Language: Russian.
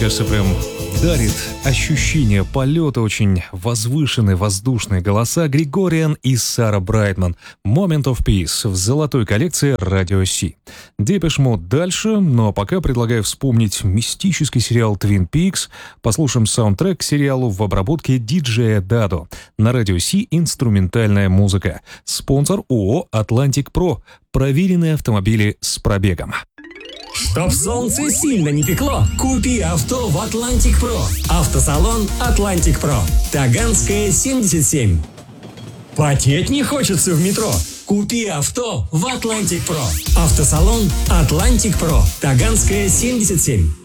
кажется, прям дарит ощущение полета, очень возвышенные воздушные голоса Григориан и Сара Брайтман. Moment of Peace в золотой коллекции Radio C. Depeche Mode дальше, но пока предлагаю вспомнить мистический сериал Twin Peaks. Послушаем саундтрек к сериалу в обработке диджея Дадо. На Radio C инструментальная музыка. Спонсор ООО «Атлантик Про». Проверенные автомобили с пробегом. Чтоб солнце сильно не пекло, купи авто в Атлантик Про. Автосалон Атлантик Про. Таганская, 77. Потеть не хочется в метро? Купи авто в Атлантик Про. Автосалон Атлантик Про. Таганская, 77.